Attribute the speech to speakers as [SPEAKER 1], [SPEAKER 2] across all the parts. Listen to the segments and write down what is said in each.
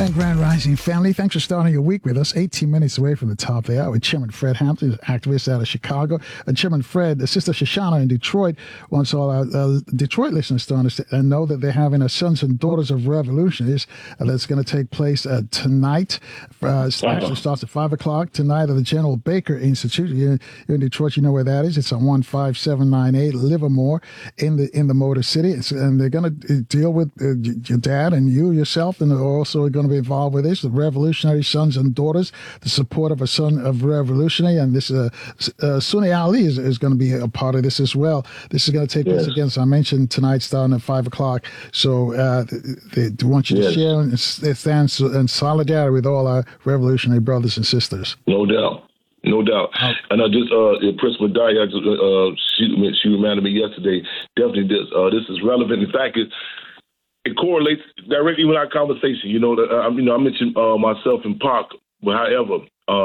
[SPEAKER 1] And Grand Rising family, thanks for starting your week with us. 18 minutes away from the top of the hour with Chairman Fred Hampton, activist out of Chicago. And Chairman Fred, Sister Shoshana in Detroit wants all our Detroit listeners to understand and know that they're having a Sons and Daughters of Revolutionaries that's going to take place tonight. Actually starts at 5 o'clock tonight at the General Baker Institute. You're in Detroit, you know where that is. It's on 15798 Livermore in the Motor City. And they're going to deal with your dad and you yourself, and they're also going to be involved with this, the Revolutionary Sons and Daughters, the support of a son of revolutionary, and this Sunni Ali is going to be a part of this as well. This is going to take place again, as I mentioned, tonight starting at 5 o'clock. So they want you to share and stand in solidarity with all our revolutionary brothers and sisters.
[SPEAKER 2] No doubt. No doubt. And I just, Principal Dyer, she reminded me yesterday, definitely this is relevant. In fact, it correlates directly with our conversation. I mentioned myself and Pac, but however,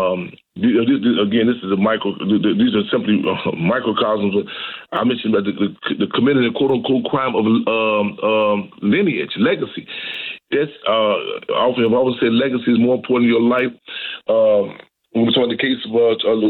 [SPEAKER 2] again, this is a these are simply microcosms. I mentioned that the committing a quote-unquote crime of lineage, legacy. That's often, I've always said legacy is more important in your life. When we're talking the case of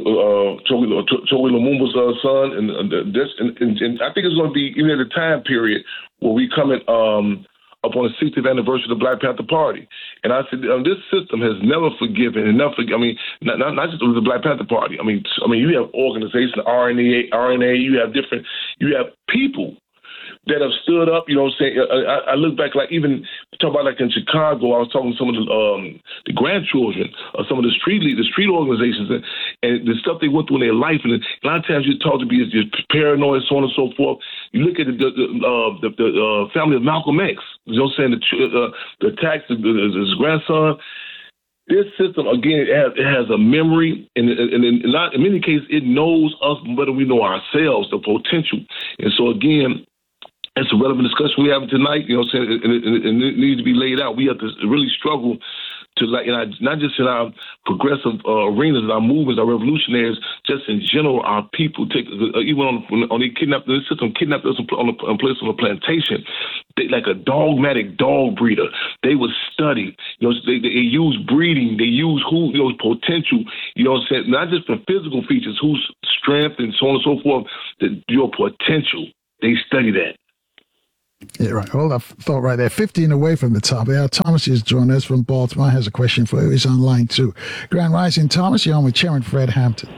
[SPEAKER 2] Toby Lumumba's son, and I think it's going to be even at the time period where we come in upon the 60th anniversary of the Black Panther Party. And I said, this system has never forgiven and never not just the Black Panther Party. I mean, you have organizations, RNA, you have people that have stood up, you know what I'm saying? I look back, like even talk about like in Chicago, I was talking to some of the grandchildren of some of the street organizations and the stuff they went through in their life. And a lot of times you're taught to be just paranoid, so on and so forth. You look at the family of Malcolm X, you know what I'm saying? The attacks of his grandson. This system, again, it has a memory, and in many cases, it knows us better than we know ourselves, the potential. And so, again, it's a relevant discussion we're having tonight, you know what I'm saying? And it needs to be laid out. We have to really struggle to, not just in our progressive arenas and our movements, our revolutionaries, just in general, our people take, even on they kidnapped, the system kidnapped us and placed on a plantation. They, like a dogmatic dog breeder. They would study, you know, they use breeding, they use potential, you know what I'm saying? Not just for physical features, whose strength and so on and so forth, your potential. They study that.
[SPEAKER 1] Yeah, right. Hold that thought right there. 15 away from the top. Yeah, Thomas is joining us from Baltimore. Has a question for you. He's online too. Grand Rising, Thomas. You're on with Chairman Fred Hampton.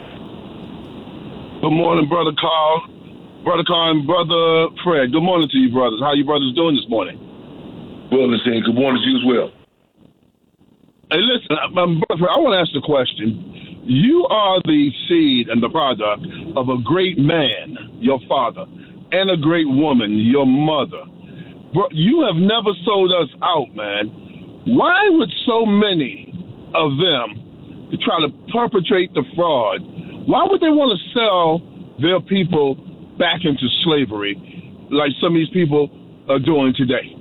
[SPEAKER 3] Good morning, Brother Carl. Brother Carl and Brother Fred. Good morning to you, brothers. How you brothers doing this morning?
[SPEAKER 2] Well, listen, good morning to you as well.
[SPEAKER 3] Hey, listen, Brother Fred, I want to ask the question. You are the seed and the product of a great man, your father, and a great woman, your mother. Bro, you have never sold us out, man. Why would so many of them try to perpetrate the fraud? Why would they want to sell their people back into slavery like some of these people are doing today?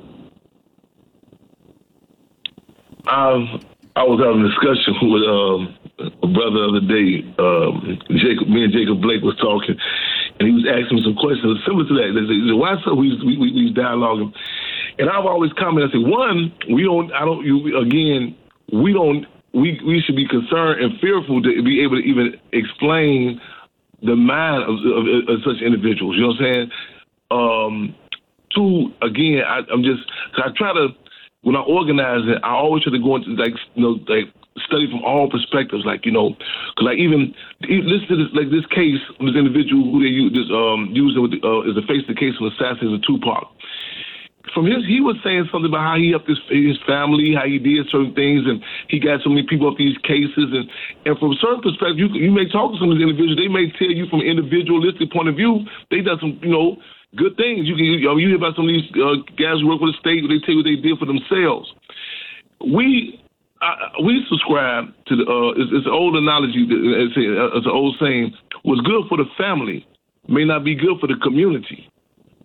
[SPEAKER 2] I was having a discussion with a brother the other day. Me and Jacob Blake was talking, and he was asking me some questions similar to that. They said, why so we dialoguing? And I've always commented, I said, one, we should be concerned and fearful to be able to even explain the mind of such individuals. You know what I'm saying? Two, again, I try to, when I organize it, I always try to go into study from all perspectives, even listen to this case, this individual who they used as a face of the case of assassination of Tupac. He was saying something about how he helped his family, how he did certain things, and he got so many people up these cases. And from a certain perspective, you may talk to some of these individuals. They may tell you from an individualistic point of view, they done some, good things. You hear about some of these guys who work for the state. They tell you what they did for themselves. We subscribe to it's an old analogy. It's an old saying. What's good for the family may not be good for the community.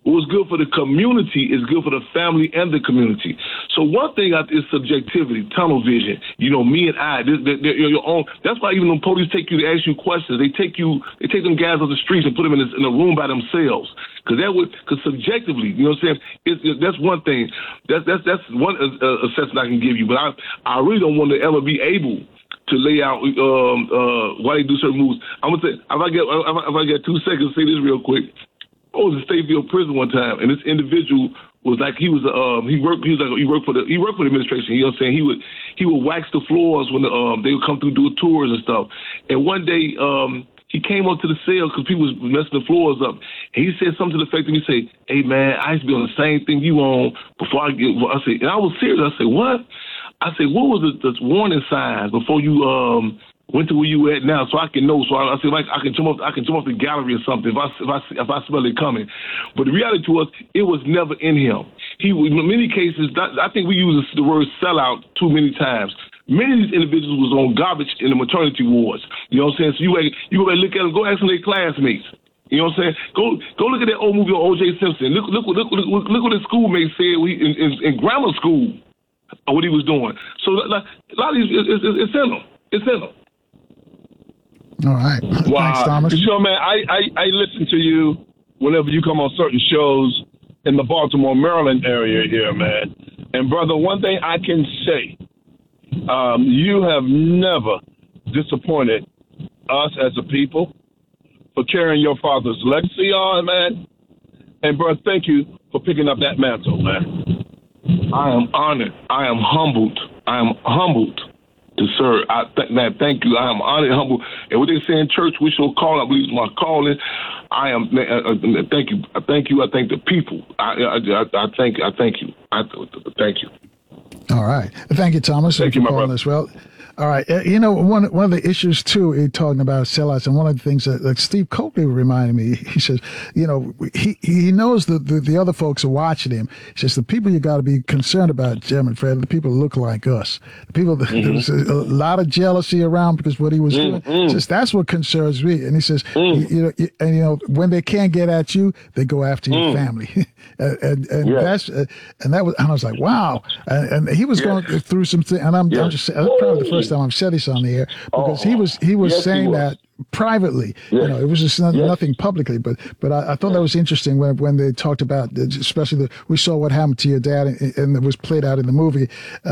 [SPEAKER 2] What's good for the community is good for the family and the community. So one thing is subjectivity, tunnel vision. You know, me and I, they're your own. That's why even when police take you to ask you questions, they take them guys on the streets and put them in a room by themselves. Because subjectively, you know what I'm saying? That's one thing. That's one assessment I can give you. But I really don't want to ever be able to lay out why they do certain moves. I'm gonna say if I get 2 seconds, say this real quick. I was in Stateville prison one time, and this individual was like he worked for the administration. You know what I'm saying? He would wax the floors when they would come through do tours and stuff. And one day he came up to the cell because people was messing the floors up. And he said something to the effect of me, say, "Hey man, I used to be on the same thing you on before I get." I said, and I was serious. I said, "What?" I said, "What was the warning signs before you went to where you at now, so I can know." So I said, like, I can jump off the gallery or something if I smell it coming. But the reality was, it was never in him. In many cases, I think we use the word sellout too many times. Many of these individuals was on garbage in the maternity wards. You know what I'm saying? So you go look at them, go ask them their classmates. You know what I'm saying? Go look at that old movie on O.J. Simpson. Look what his schoolmates said in grammar school, what he was doing. So a lot of these, it's in them. It's in them.
[SPEAKER 1] All right.
[SPEAKER 3] Wow.
[SPEAKER 1] Thanks, Thomas.
[SPEAKER 3] You know, man, I listen to you whenever you come on certain shows in the Baltimore, Maryland area here, man. And, brother, one thing I can say, you have never disappointed us as a people for carrying your father's legacy on, man. And, bro, thank you for picking up that mantle, man.
[SPEAKER 2] I am honored. I am humbled. Sir, thank you. I am honored and humble. And what they say in church, we shall call. I believe it's my calling. I am. Thank you. I thank you. I thank the people. I thank you. Thank you.
[SPEAKER 1] All right. Thank you, Thomas.
[SPEAKER 3] Thank you, my brother.
[SPEAKER 1] As well. All right. You know, one of the issues, too, talking about sellouts, and one of the things that like Steve Coakley reminded me, he says, you know, he knows the other folks are watching him. He says, the people you got to be concerned about, Chairman Fred, the people who look like us. The people, there was a lot of jealousy around because what he was doing. He says, that's what concerns me. And he says, you know, when they can't get at you, they go after your family. and that was, and I was like, wow. And he was going through some things, and I'm just saying, that's probably the first time I've said this on the air, because he was saying that privately. You know, it was just nothing publicly, but I thought that was interesting when they talked about, especially we saw what happened to your dad, and it was played out in the movie,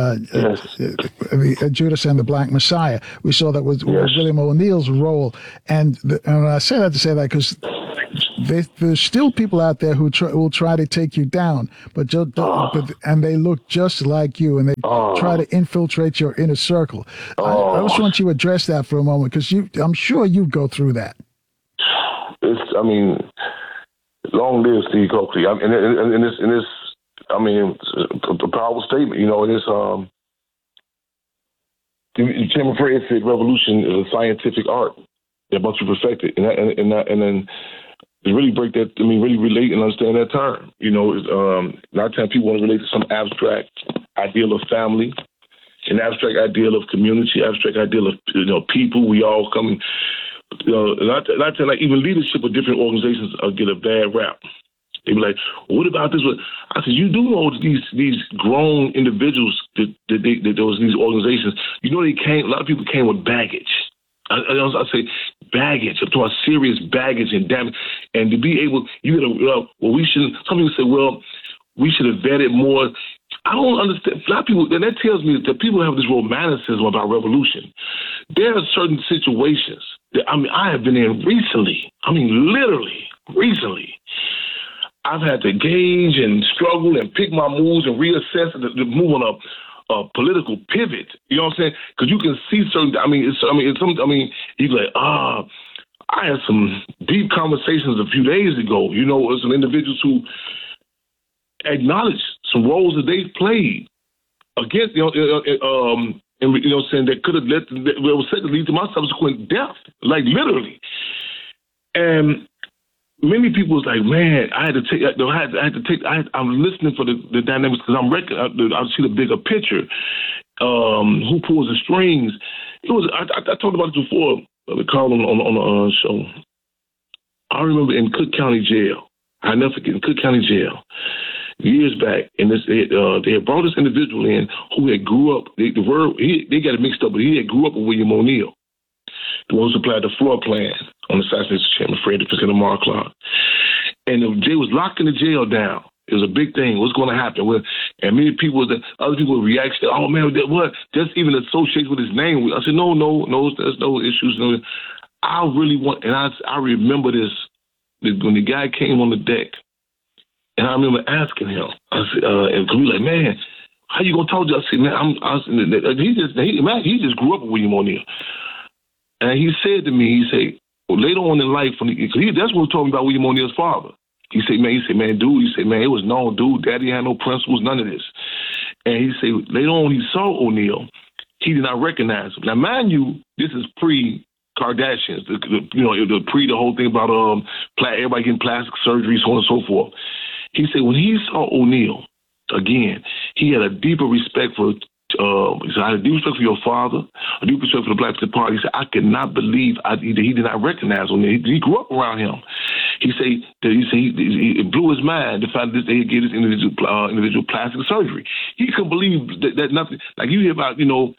[SPEAKER 1] Judas and the Black Messiah. We saw that was William O'Neill's role, and I say that to say that because there's still people out there who will try to take you down, and they look just like you, and they try to infiltrate your inner circle. I just want you to address that for a moment, because I'm sure you go through that.
[SPEAKER 2] Long live Steve Coakley. And this, a powerful statement. You know, it is. Chairman Fred said, "Revolution is a scientific art that must be perfected," and then to really break that, really relate and understand that term. You know, a lot of times people want to relate to some abstract ideal of family, an abstract ideal of community, abstract ideal of people. We all come. A lot of times, like even leadership of different organizations get a bad rap. They be like, well, "What about this?" I said, "You do know these grown individuals that these organizations. You know, a lot of people came with baggage. I say baggage. I'm talking about serious baggage and damage. And to be able, we should. Some people say, well, we should have vetted more. I don't understand. A lot of people, and that tells me that people have this romanticism about revolution. There are certain situations that I have been in recently. Literally recently. I've had to gauge and struggle and pick my moves and reassess and move on a political pivot. You know what I'm saying? Because you can see certain. You like, I had some deep conversations a few days ago. You know, with some individuals who acknowledged some roles that they've played against, saying that could have was said to lead to my subsequent death, like literally. And many people was like, man, I'm listening for the dynamics because I see the bigger picture. Who pulls the strings? It was. I talked about it before. We called on the show. I remember in Cook County Jail, I never forget, in Cook County Jail, years back, and they had brought this individual in who had grew up. They got it mixed up, but he had grew up with William O'Neal, the one who supplied the floor plan on the assassination of Chairman Fred and Lamar Clark. And they was locking the jail down. It was a big thing. What's going to happen? And many people, other people react. Oh man, what? Just even associate with his name. I said, no, there's no issues. No. I really want, and I remember this when the guy came on the deck. And I remember asking him, I said, and he was like, man, how you gonna talk to us? I said, man, he just grew up with William O'Neal. And he said to me, he said, well, later on in life, that's what he told me about William O'Neal's father. He said, man, it was known, dude, daddy had no principles, none of this. And he said, later on he saw O'Neal, he did not recognize him. Now, mind you, this is pre-Kardashians, the whole thing about everybody getting plastic surgery, so on and so forth. He said when he saw O'Neal, again, he had a deeper respect for he said, I had a deep respect for your father, a deep respect for the Black Panther Party. He said, I could not believe he did not recognize O'Neal. He grew up around him. He said it blew his mind to find that they had given this individual plastic surgery. He couldn't believe that nothing, like you hear about, government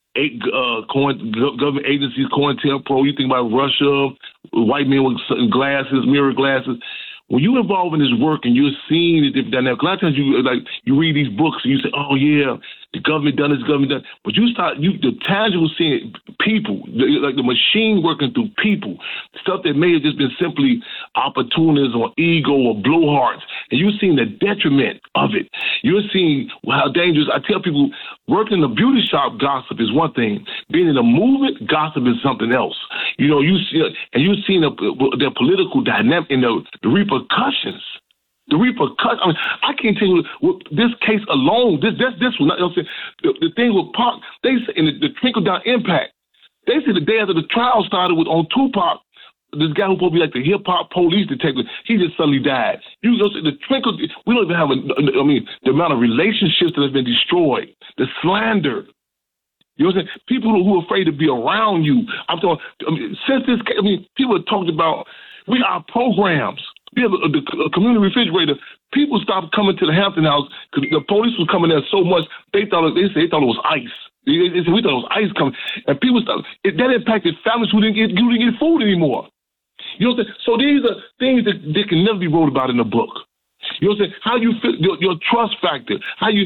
[SPEAKER 2] agencies, COINTELPRO, you think about Russia, white men with glasses, mirror glasses. When you're involved in this work and you're seeing the different dynamics, a lot of times you read these books and you say, oh yeah, the government done this, but you start the tangible seeing people, like the machine working through people, stuff that may have just been simply opportunism or ego or blowhards, and you're seeing the detriment of it. You're seeing how dangerous. I tell people, working in a beauty shop, gossip is one thing. Being in a movement, gossip is something else. You see, and you're seeing the political dynamic and the repercussions. The repercussions. I mean, I can't tell you this case alone. This one. The thing with Park, they say in the trickle down impact. They say the day after the trial started on Tupac, this guy who's supposed to be like the hip hop police detective, he just suddenly died. The trickle. We don't even have the amount of relationships that have been destroyed, the slander. You know what I'm saying? People who are afraid to be around you. Since this case, people have talked about our programs. We have a community refrigerator. People stopped coming to the Hampton House because the police was coming there so much. They thought it was ice. They said we thought it was ice coming, and people stopped. That impacted families who didn't get food anymore. You know what I'm saying? So these are things that can never be wrote about in a book. You know what I'm saying? How you feel, your trust factor.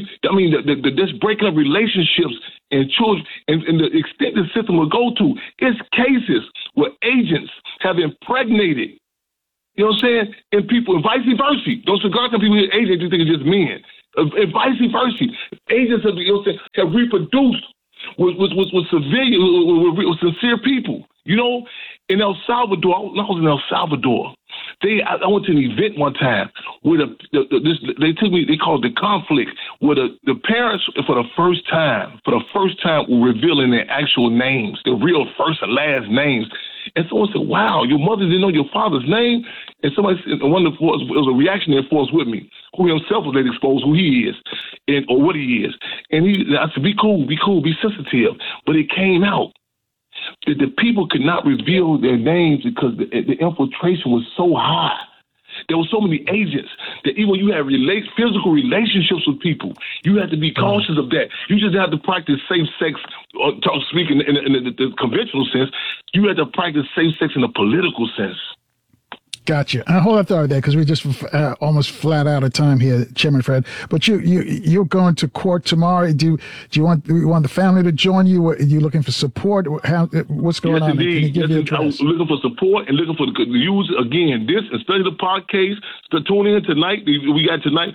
[SPEAKER 2] This breaking up relationships and children, and the extent the system will go to. It's cases where agents have impregnated. You know what I'm saying? And people, and vice versa. Those cigar company people, agents, you think it's just men. And vice versa. Agents have reproduced with civilian, with sincere people. In El Salvador, I was in El Salvador. I went to an event one time where they took me. They called it the conflict, where the parents for the first time were revealing their actual names, their real first and last names. And someone said, "Wow, your mother didn't know your father's name." And somebody said, it was a reactionary force with me, who himself was later exposed who he is or what he is. And I said, "Be cool, be sensitive." But it came out that the people could not reveal their names because the infiltration was so high. There were so many agents that even when you have physical relationships with people, you have to be cautious of that. You just have to practice safe sex, speaking in the conventional sense. You have to practice safe sex in a political sense.
[SPEAKER 1] Gotcha. Hold that thought there, because we just almost flat out of time here, Chairman Fred. But you're going to court tomorrow. Do you want the family to join you? Are you looking for support? What's going on?
[SPEAKER 2] Indeed. Can you give I'm looking for support and looking for the news. Again, this, especially the pod case, to tune in tonight. We got tonight.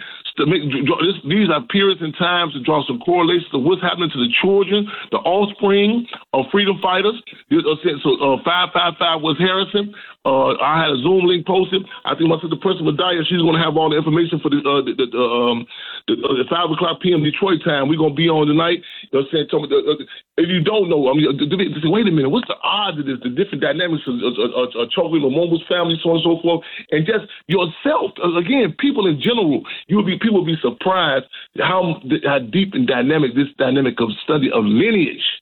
[SPEAKER 2] These are periods and times to draw some correlations to what's happening to the children, the offspring of freedom fighters. So 555 West Harrison. I had a Zoom link posted. I think my sister Principal Daya, she's going to have all the information for the 5:00 p.m. Detroit time. We're going to be on tonight. You know what I'm saying? If you don't know, wait a minute, what's the odds of this? The different dynamics of Chocolate Lumoma's family, so on and so forth, and just yourself. Again, people in general, people will be surprised how deep and dynamic this dynamic of study of lineage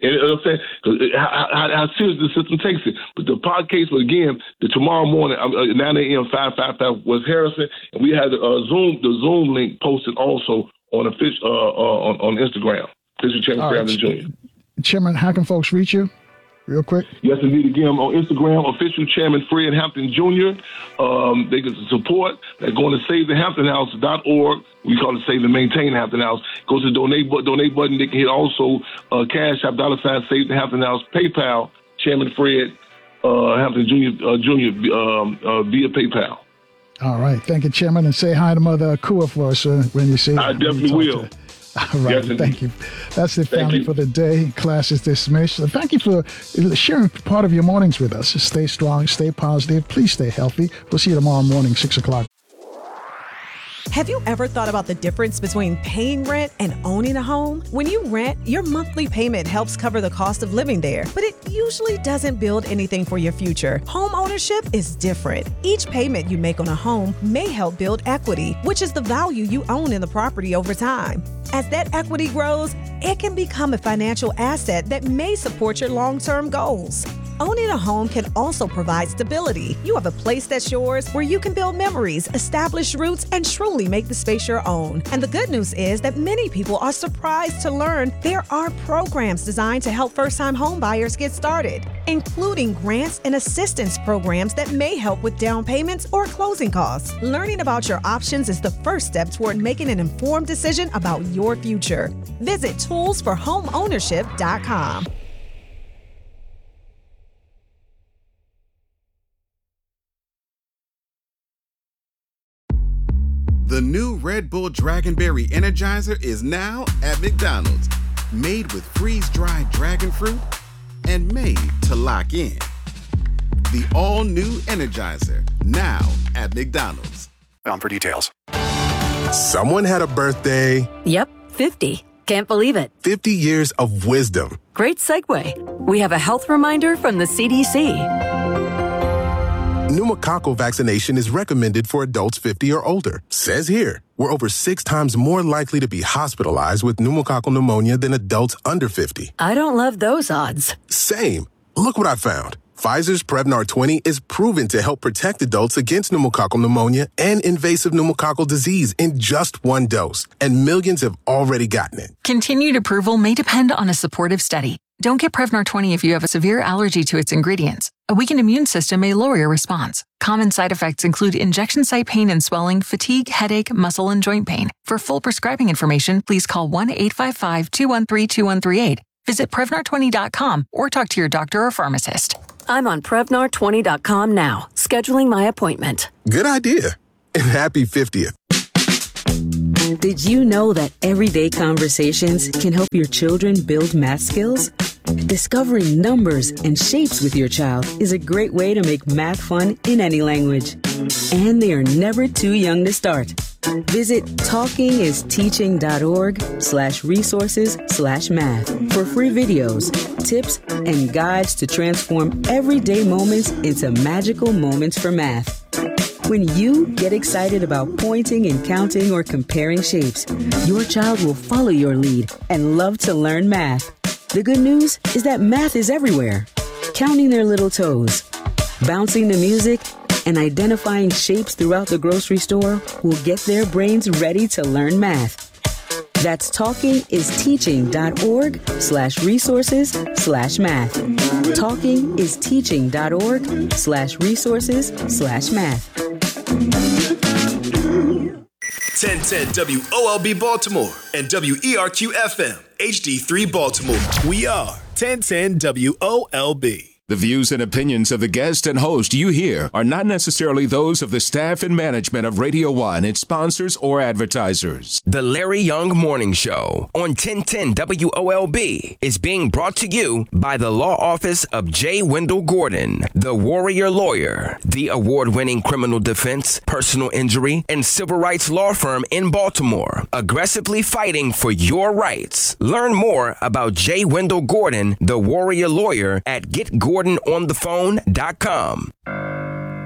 [SPEAKER 2] And I'm saying, how serious the system takes it. But the pod case, but again, tomorrow morning, 9 a.m., 555 West Harrison, and we had the Zoom link posted also on on Instagram. Official Chairman Fred Hampton Jr.
[SPEAKER 1] Chairman, how can folks reach you? Real quick.
[SPEAKER 2] Yes, indeed. Again, on Instagram, Official Chairman Fred Hampton Jr. They can support. They're going to SaveTheHamptonHouse.org. We call it Save and Maintain Hampton House. Go to the donate button. They can hit also Cash App, $ Save the Hampton House, PayPal, Chairman Fred Hampton Jr. Via PayPal.
[SPEAKER 1] All right. Thank you, Chairman. And say hi to Mother Akua for us when you see her.
[SPEAKER 2] I definitely will.
[SPEAKER 1] All right, yes, thank you. That's the family for the day. Class is dismissed. Thank you for sharing part of your mornings with us. Stay strong, stay positive. Please stay healthy. We'll see you tomorrow morning, 6 o'clock.
[SPEAKER 4] Have you ever thought about the difference between paying rent and owning a home? When you rent, your monthly payment helps cover the cost of living there, but it usually doesn't build anything for your future. Home ownership is different. Each payment you make on a home may help build equity, which is the value you own in the property over time. As that equity grows, it can become a financial asset that may support your long-term goals. Owning a home can also provide stability. You have a place that's yours where you can build memories, establish roots, and truly make the space your own. And the good news is that many people are surprised to learn there are programs designed to help first-time home buyers get started, including grants and assistance programs that may help with down payments or closing costs. Learning about your options is the first step toward making an informed decision about your future. Visit toolsforhomeownership.com.
[SPEAKER 5] The new Red Bull Dragonberry Energizer is now at McDonald's. Made with freeze-dried dragon fruit and made to lock in. The all-new Energizer, now at McDonald's.
[SPEAKER 6] For details.
[SPEAKER 7] Someone had a birthday.
[SPEAKER 8] Yep, 50. Can't believe it.
[SPEAKER 7] 50 years of wisdom.
[SPEAKER 8] Great segue. We have a health reminder from the CDC.
[SPEAKER 7] Pneumococcal vaccination is recommended for adults 50 or older. Says here, we're over 6 times more likely to be hospitalized with pneumococcal pneumonia than adults under 50.
[SPEAKER 8] I don't love those odds.
[SPEAKER 7] Same. Look what I found. Pfizer's Prevnar 20 is proven to help protect adults against pneumococcal pneumonia and invasive pneumococcal disease in just 1 dose, and millions have already gotten it.
[SPEAKER 9] Continued approval may depend on a supportive study. Don't get Prevnar 20 if you have a severe allergy to its ingredients. A weakened immune system may lower your response. Common side effects include injection site pain and swelling, fatigue, headache, muscle, and joint pain. For full prescribing information, please call 1-855-213-2138. Visit Prevnar20.com or talk to your doctor or pharmacist.
[SPEAKER 8] I'm on Prevnar20.com now, scheduling my appointment.
[SPEAKER 7] Good idea. And happy 50th.
[SPEAKER 10] Did you know that everyday conversations can help your children build math skills? Discovering numbers and shapes with your child is a great way to make math fun in any language. And they are never too young to start. Visit talkingisteaching.org/resources/math for free videos, tips, and guides to transform everyday moments into magical moments for math. When you get excited about pointing and counting or comparing shapes, your child will follow your lead and love to learn math. The good news is that math is everywhere. Counting their little toes, bouncing the music, and identifying shapes throughout the grocery store will get their brains ready to learn math. That's talkingisteaching.org/resources/math. talkingisteaching.org/resources/math.
[SPEAKER 11] 1010 WOLB Baltimore and WERQ FM HD3 Baltimore. We are 1010 WOLB.
[SPEAKER 12] The views and opinions of the guest and host you hear are not necessarily those of the staff and management of Radio 1, its sponsors, or advertisers.
[SPEAKER 13] The Larry Young Morning Show on 1010 WOLB is being brought to you by the law office of J. Wendell Gordon, the Warrior Lawyer, the award-winning criminal defense, personal injury, and civil rights law firm in Baltimore, aggressively fighting for your rights. Learn more about J. Wendell Gordon, the Warrior Lawyer at GetGordonOnThePhone.com.